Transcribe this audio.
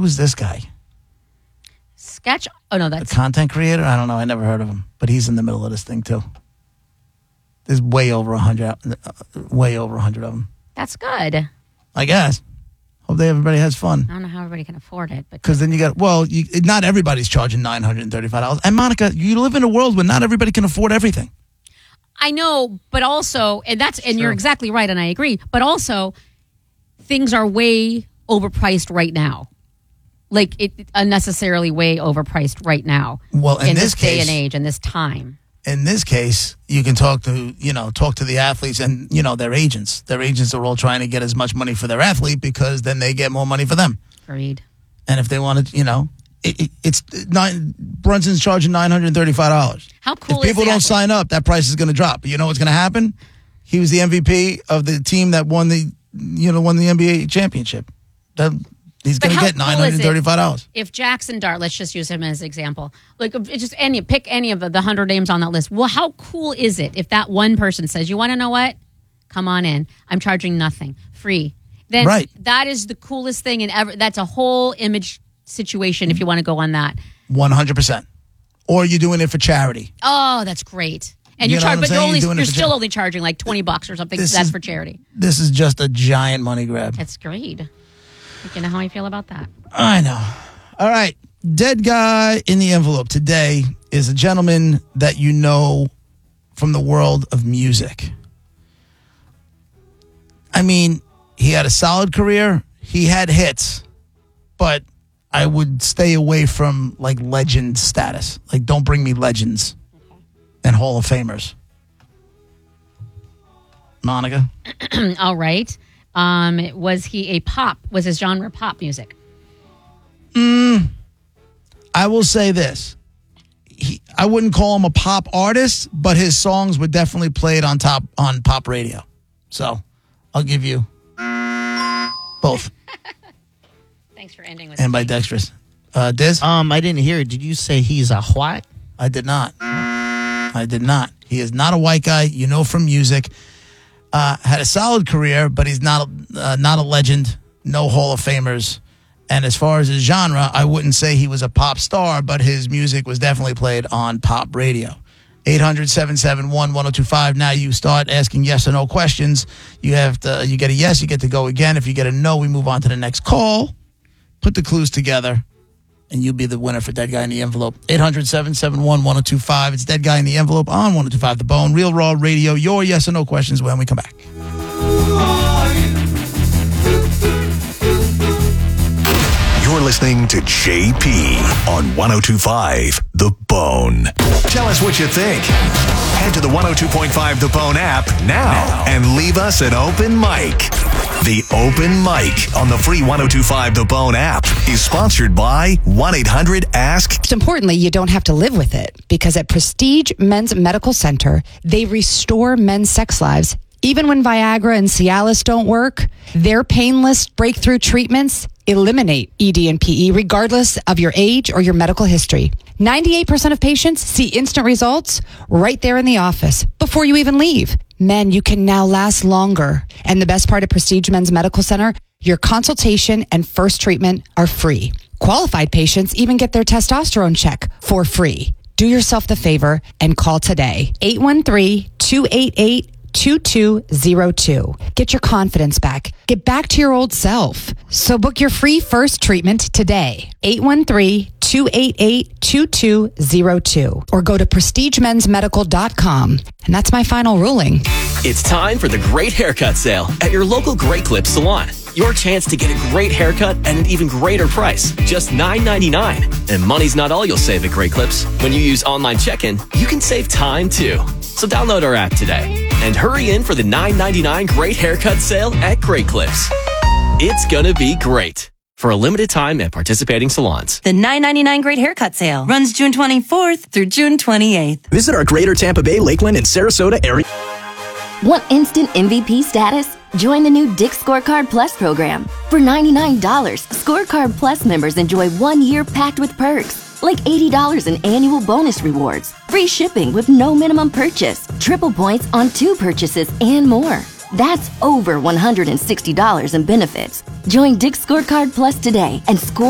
Who's this guy? Sketch? Oh, no, that's... A content creator? I don't know. I never heard of him. But he's in the middle of this thing, too. There's way over 100 of them. That's good. I guess. Hope everybody has fun. I don't know how everybody can afford it. Because then you got, not everybody's charging $935. And Monica, you live in a world where not everybody can afford everything. I know, but also, and you're exactly right, and I agree, but also, things are way overpriced right now. Like, unnecessarily way overpriced right now. Well, in this day and age, in this time. In this case, you can talk to the athletes and, their agents. Their agents are all trying to get as much money for their athlete because then they get more money for them. Agreed. And if they wanted, Brunson's charging $935. How cool if people don't sign up, that price is going to drop. But you know what's going to happen? He was the MVP of the team that won the NBA championship. He's going to get $935. If Jackson Dart, let's just use him as an example. Like, pick any of the 100 names on that list. Well, how cool is it if that one person says, you want to know what? Come on in. I'm charging nothing. Free. Then that is the coolest thing ever. That's a whole image situation if you want to go on that. 100%. Or you're doing it for charity. Oh, that's great. And you're still only charging like $20 or something. That's for charity. This is just a giant money grab. That's great. You know how I feel about that. I know. All right. Dead guy in the envelope today is a gentleman that you know from the world of music. I mean, he had a solid career. He had hits. But I would stay away from, legend status. Don't bring me legends and Hall of Famers. Monica? All right. Was he a pop? Was his genre pop music? I will say this. I wouldn't call him a pop artist, but his songs were definitely played on pop radio. So I'll give you both. Thanks for ending with and by Dexterous. Diz? I didn't hear it. Did you say he's a what? I did not. He is not a white guy. You know from music. Had a solid career, but he's not a legend. No Hall of Famers. And as far as his genre, I wouldn't say he was a pop star, but his music was definitely played on pop radio. 800-771-1025. Now you start asking yes or no questions. You get a yes, you get to go again. If you get a no, we move on to the next call. Put the clues together, and you'll be the winner for Dead Guy in the Envelope. 800-771-1025. It's Dead Guy in the Envelope on 102.5 The Bone. Real Raw Radio. Your yes or no questions when we come back. You're listening to JP on 102.5 The Bone. Tell us what you think. Head to the 102.5 The Bone app now and leave us an open mic. The Open Mic on the free 102.5 The Bone app is sponsored by 1-800-ASK. Most importantly, you don't have to live with it, because at Prestige Men's Medical Center, they restore men's sex lives. Even when Viagra and Cialis don't work, their painless breakthrough treatments eliminate ED and PE regardless of your age or your medical history. 98% of patients see instant results right there in the office before you even leave. Men, you can now last longer. And the best part of Prestige Men's Medical Center, your consultation and first treatment are free. Qualified patients even get their testosterone check for free. Do yourself the favor and call today. 813-288-2202. Get your confidence back. Get back to your old self. So book your free first treatment today. 813-288-2202. Or go to prestigemensmedical.com. And that's my final ruling. It's time for the Great Haircut Sale at your local Great Clips salon. Your chance to get a great haircut at an even greater price. Just $9.99. And money's not all you'll save at Great Clips. When you use online check-in, you can save time too. So download our app today and hurry in for the $9.99 Great Haircut Sale at Great Clips. It's gonna be great. For a limited time at participating salons. The $9.99 Great Haircut Sale runs June 24th through June 28th. Visit our Greater Tampa Bay, Lakeland, and Sarasota area. Want instant MVP status? Join the new Dick's Scorecard Plus program. For $99, Scorecard Plus members enjoy 1 year packed with perks, like $80 in annual bonus rewards, free shipping with no minimum purchase, triple points on 2 purchases, and more. That's over $160 in benefits. Join Dick's Scorecard Plus today and score